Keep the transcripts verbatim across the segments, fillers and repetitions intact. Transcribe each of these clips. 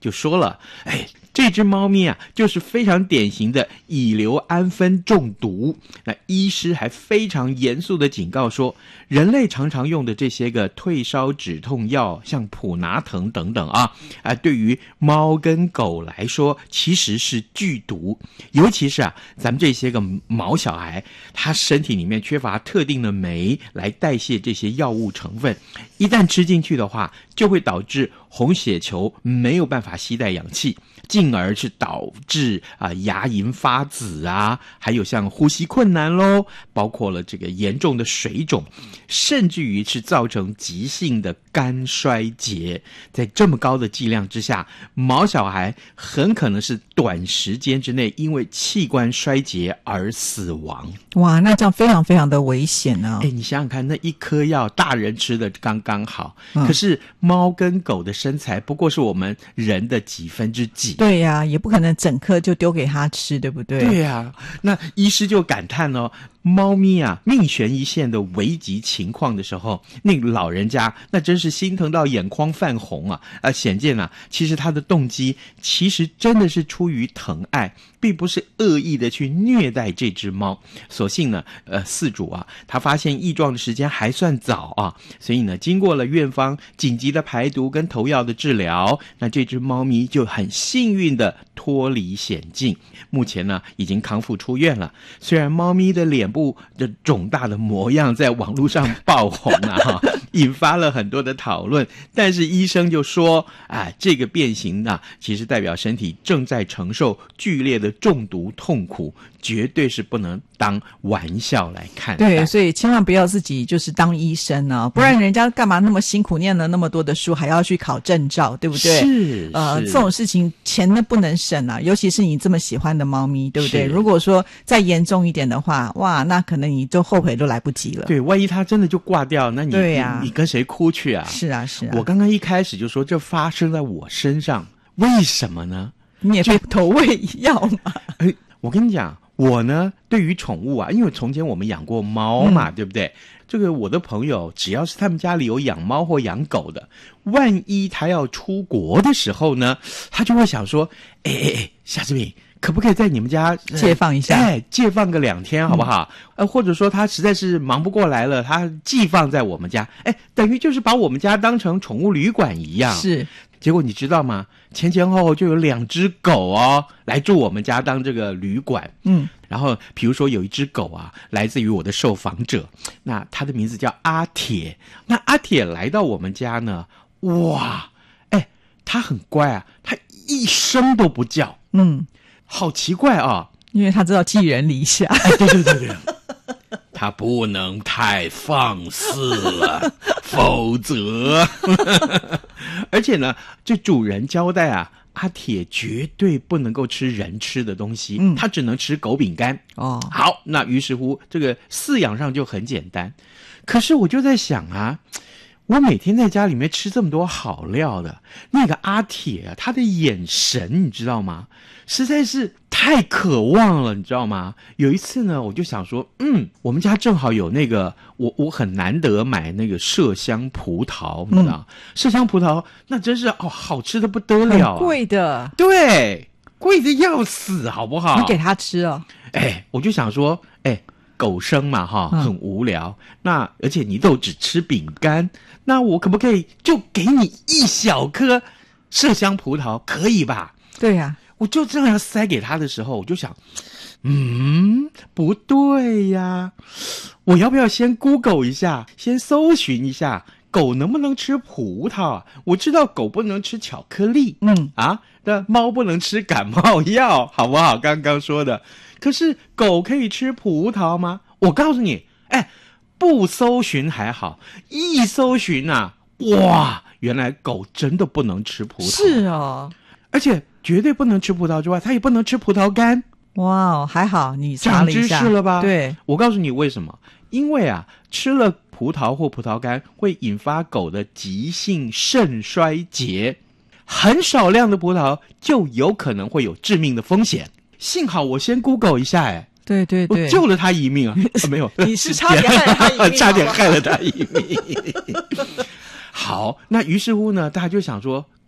就说了，哎，这只猫咪啊，就是非常典型的乙硫胺酚中毒。那医师还非常严肃的警告说，人类常常用的这些个退烧止痛药，像普拿疼等等啊，啊，对于猫跟狗来说，其实是剧毒。尤其是啊，咱们这些个毛小孩，他身体里面缺乏特定的酶来代谢这些药物成分，一旦吃进去的话，就会导致红血球没有办法携带氧气，进而是导致啊、呃、牙龈发紫啊，还有像呼吸困难咯，包括了这个严重的水肿，甚至于是造成急性的肝衰竭。在这么高的剂量之下，毛小孩很可能是短时间之内因为器官衰竭而死亡。 哇，那这样非常非常的危险啊！ 哎，你想想看，那一颗药大人吃的刚刚好，嗯、可是猫跟狗的身材不过是我们人的几分之几。 对呀、啊，也不可能整颗就丢给他吃，对不对？ 对呀、啊，那医师就感叹哦，猫咪啊命悬一线的危急情况的时候，那个老人家那真是心疼到眼眶泛红啊！啊，显见啊，其实他的动机其实真的是出于疼爱，并不是恶意的去虐待这只猫。所幸呢，呃，饲主啊，他发现异状的时间还算早啊，所以呢，经过了院方紧急的排毒跟投药的治疗，那这只猫咪就很幸运的脱离险境，目前呢已经康复出院了。虽然猫咪的脸部的肿大的模样在网络上爆红啊，引发了很多的讨论，但是医生就说，啊，这个变形呢，其实代表身体正在承受剧烈的中毒痛苦，绝对是不能当玩笑来看待。 对，所以千万不要自己就是当医生啊，不然人家干嘛那么辛苦念了那么多的书，还要去考证照，对不对？ 是， 呃， 是这种事情钱呢不能省啊，尤其是你这么喜欢的猫咪，对不对？如果说再严重一点的话，哇，那可能你就后悔都来不及了。 对，万一它真的就挂掉，那你对啊， 你, 你跟谁哭去啊？ 是啊，是啊。 我刚刚一开始就说这发生在我身上，为什么呢？ 你也被投喂药嘛？ 哎，我跟你讲，我呢对于宠物啊，因为从前我们养过猫嘛，嗯、对不对？这个我的朋友只要是他们家里有养猫或养狗的，万一他要出国的时候呢，他就会想说，哎哎哎，夏志平，可不可以在你们家借放一下？ 哎，借放个两天好不好？嗯、呃，或者说他实在是忙不过来了，他寄放在我们家，哎，等于就是把我们家当成宠物旅馆一样。 是。 结果你知道吗？前前后后就有两只狗哦，来住我们家当这个旅馆。嗯，然后比如说有一只狗啊，来自于我的受访者，那它的名字叫阿铁。那阿铁来到我们家呢，哇，哎，它很乖啊，它一声都不叫。嗯，好奇怪啊， 因为它知道寄人篱下。 哎，对对对对。他不能太放肆了，否则而且呢，这主人交代啊，阿铁绝对不能够吃人吃的东西，嗯，他只能吃狗饼干。哦，好，那于是乎这个饲养上就很简单。可是我就在想啊，我每天在家里面吃这么多好料的，那个阿铁啊，他的眼神你知道吗？实在是太渴望了，你知道吗？有一次呢，我就想说，嗯，我们家正好有那个，我我很难得买那个麝香葡萄，你知道，嗯、麝香葡萄那真是哦，好吃的不得了、啊， 很贵的， 对，贵的要死，好不好？ 你给他吃哦， 哎，我就想说，哎。狗生嘛哈，很无聊、嗯、那而且你都只吃饼干，那我可不可以就给你一小颗麝香葡萄，可以吧？ 对呀、啊， 我就这样塞给他的时候，我就想，嗯，不对呀，我要不要先 Google 一下，先搜寻一下狗能不能吃葡萄啊？我知道狗不能吃巧克力，嗯啊，那猫不能吃感冒药，好不好？刚刚说的。可是狗可以吃葡萄吗？我告诉你，哎，不搜寻还好，一搜寻啊，哇，原来狗真的不能吃葡萄。 是哦， 而且绝对不能吃葡萄之外，它也不能吃葡萄干。 哇，还好你查了一下， 长知识了吧？ 对， 我告诉你为什么？因为啊，吃了葡萄或葡萄干会引发狗的急性肾衰竭，很少量的葡萄就有可能会有致命的风险。幸好我先 Google 一下，哎， 对对对， 我救了他一命啊！啊没有， 你是差点害了他一命， 差点害了他一命。好，那于是乎呢，大家就想说，狗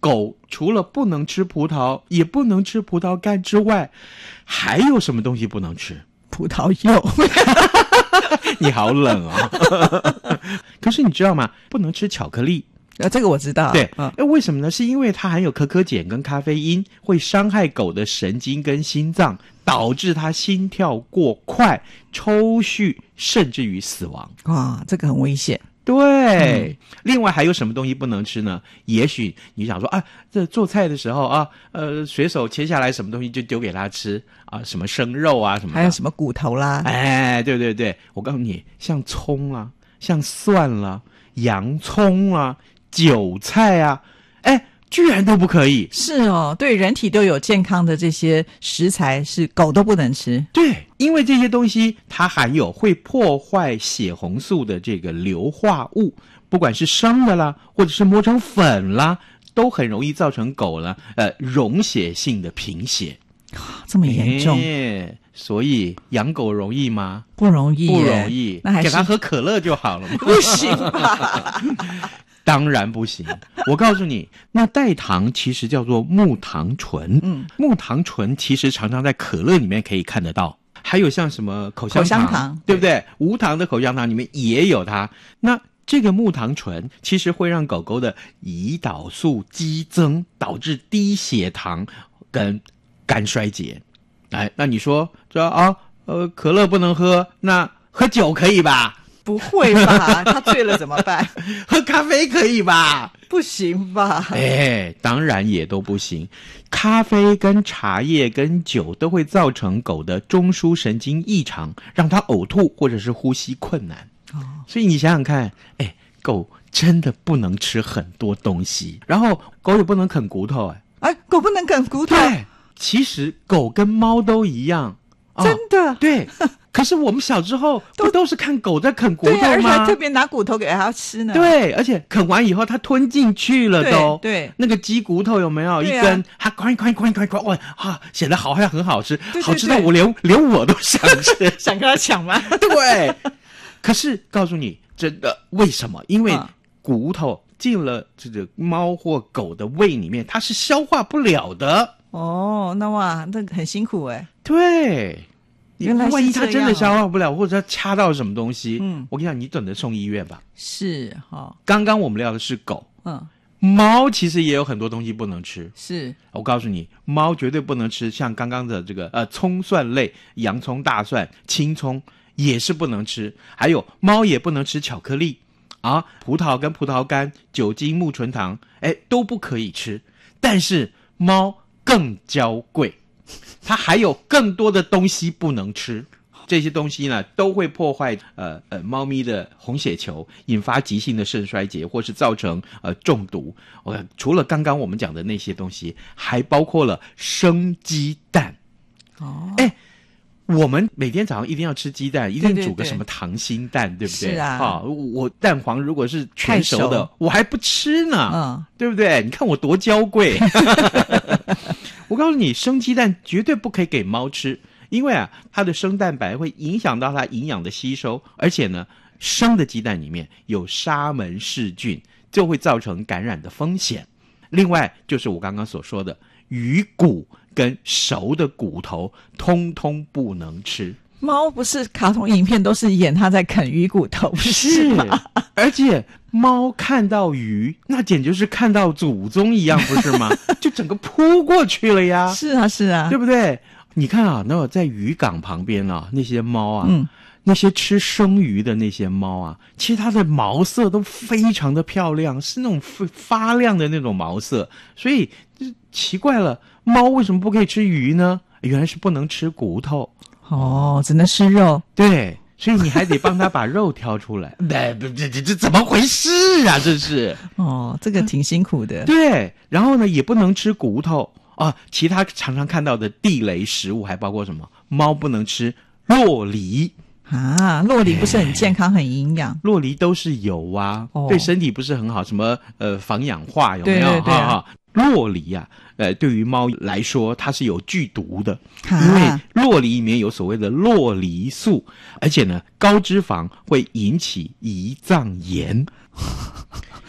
狗除了不能吃葡萄，也不能吃葡萄干之外，还有什么东西不能吃？ 葡萄柚。 你好冷哦。可是你知道吗？不能吃巧克力。 呃，这个我知道。 对， 嗯， 为什么呢？是因为它含有可可碱跟咖啡因，会伤害狗的神经跟心脏，导致它心跳过快、抽搐，甚至于死亡。 哇，这个很危险。 对、嗯，另外还有什么东西不能吃呢？也许你想说啊，这做菜的时候啊，呃，随手切下来什么东西就丢给他吃啊，什么生肉啊什么的， 还有什么骨头啦， 哎，对对对，我告诉你，像葱啊，像蒜啦、洋葱啊、韭菜啊，哎，居然都不可以。 是哦，对人体都有健康的这些食材是狗都不能吃。 对，因为这些东西它含有会破坏血红素的这个硫化物，不管是生的啦，或者是磨成粉啦，都很容易造成狗呢呃溶血性的贫血。 这么严重、 哎、所以养狗容易吗？ 不容易， 不容易， 那还是给它喝可乐就好了嘛。 不行吧？ 当然不行。我告诉你，那代糖其实叫做木糖醇，嗯，木糖醇其实常常在可乐里面可以看得到，还有像什么口香糖， 口香糖对不对？无糖的口香糖里面也有它。那这个木糖醇其实会让狗狗的胰岛素激增，导致低血糖跟肝衰竭。哎，那你说这啊，呃，可乐不能喝，那喝酒可以吧？ 不会吧？他醉了怎么办？ 喝咖啡可以吧？ 不行吧？ 哎，当然也都不行。咖啡跟茶叶跟酒都会造成狗的中枢神经异常，让它呕吐或者是呼吸困难。哦，所以你想想看，哎，狗真的不能吃很多东西，然后狗也不能啃骨头。哎， 哎，狗不能啃骨头。 对，其实狗跟猫都一样。 哦、真的？ 对。可是我们小时候不都是看狗在啃骨头吗？ 对，而且还特别拿骨头给它吃呢。 对，而且啃完以后它吞进去了都。 对，对那个鸡骨头有没有、啊、一根？它快快快快快，哇啊，显得好像很好吃，对对对，好吃到我连连我都想吃， 想跟它抢吗？ 对。可是告诉你，真的为什么？因为骨头进了这个猫或狗的胃里面，它是消化不了的。 哦，那哇，那很辛苦哎。 对。 原来是这样、哦、 万一他真的消化不了，或者他掐到什么东西，嗯，我跟你讲，你等着送医院吧。 是哈、哦。 刚刚我们聊的是狗， 嗯， 猫其实也有很多东西不能吃。 是， 我告诉你，猫绝对不能吃像刚刚的这个呃葱蒜类，洋葱、大蒜、青葱也是不能吃。还有猫也不能吃巧克力啊，葡萄跟葡萄干、酒精、木醇糖，哎都不可以吃。但是猫更娇贵。它还有更多的东西不能吃，这些东西呢都会破坏呃呃猫咪的红血球，引发急性的肾衰竭，或是造成呃中毒。我除了刚刚我们讲的那些东西，还包括了生鸡蛋。哦，哎，我们每天早上一定要吃鸡蛋，一定煮个什么溏心蛋， 对, 对, 对, 对不对？ 是啊， 啊，我蛋黄如果是全熟的，我还不吃呢，嗯，对不对？你看我多娇贵。我告诉你，生鸡蛋绝对不可以给猫吃，因为啊，它的生蛋白会影响到它营养的吸收，而且呢，生的鸡蛋里面有沙门氏菌，就会造成感染的风险。另外，就是我刚刚所说的鱼骨跟熟的骨头，通通不能吃。 猫不是卡通影片都是演它在啃鱼骨头，是吗？ 而且猫看到鱼，那简直是看到祖宗一样，不是吗？就整个扑过去了呀！ 是啊，是啊， 对不对？你看啊，那在渔港旁边啊，那些猫啊，嗯，那些吃生鱼的那些猫啊，其实它的毛色都非常的漂亮，是那种发亮的那种毛色。所以奇怪了，猫为什么不可以吃鱼呢？原来是不能吃骨头。 哦，只能吃肉。 对，所以你还得帮他把肉挑出来。这这这这怎么回事啊？这是哦，这个挺辛苦的。 对，然后呢，也不能吃骨头啊。其他常常看到的地雷食物还包括什么？猫不能吃酪梨啊，酪梨不是很健康、很营养？ 酪梨都是油啊，哦、对身体不是很好，什么呃防氧化有没有？ 对对对、啊。 酪梨啊，呃，对于猫来说，它是有剧毒的，因为酪梨里面有所谓的酪梨素，而且呢，高脂肪会引起胰脏炎。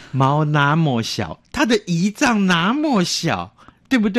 猫那么小，它的胰脏那么小，对不对？